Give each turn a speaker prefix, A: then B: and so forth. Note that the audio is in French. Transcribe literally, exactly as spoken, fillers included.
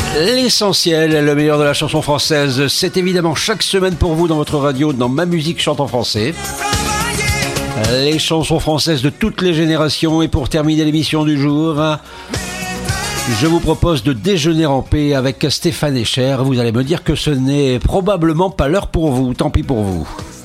A: L'essentiel, le meilleur de la chanson française, c'est évidemment chaque semaine pour vous dans votre radio, dans Ma Musique Chante en Français. Les chansons françaises de toutes les générations. Et pour terminer l'émission du jour, je vous propose de déjeuner en paix avec Stéphane Echer. Vous allez me dire que ce n'est probablement pas l'heure pour vous, tant pis pour vous.